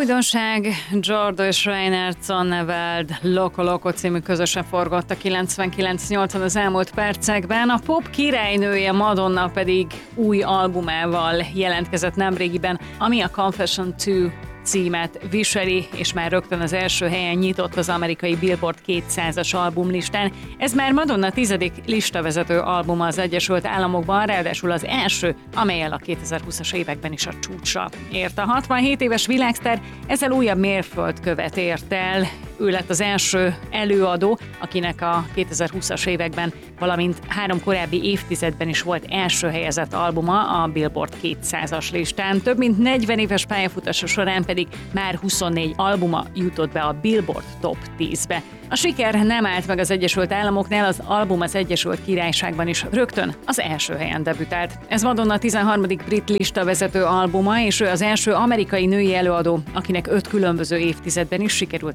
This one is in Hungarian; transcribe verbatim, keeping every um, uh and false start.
újdonság, Giordo és Rainer Zonneveld Loco Loco című közösen forgott a kilencvenkilenc nyolcvan az elmúlt percekben, a pop királynője Madonna pedig új albumával jelentkezett nemrégiben, ami a Confession kettő címet viseli, és már rögtön az első helyen nyitott az amerikai Billboard kétszázas albumlistán. Ez már Madonna tizedik listavezető albuma az Egyesült Államokban, ráadásul az első, amellyel a kétezer-húszas években is a csúcsra ért. A hatvanhét éves világsztár ezzel újabb mérföldkövet ért el. Ő lett az első előadó, akinek a kétezer-húszas években, valamint három korábbi évtizedben is volt első helyezett albuma a Billboard kétszázas listán. Több mint negyven éves pályafutása során pedig már huszonnégy albuma jutott be a Billboard Top tízbe. A siker nem állt meg az Egyesült Államoknál, az album az Egyesült Királyságban is rögtön az első helyen debütált. Ez Madonna tizenharmadik brit listavezető albuma, és ő az első amerikai női előadó, akinek öt különböző évtizedben is sikerült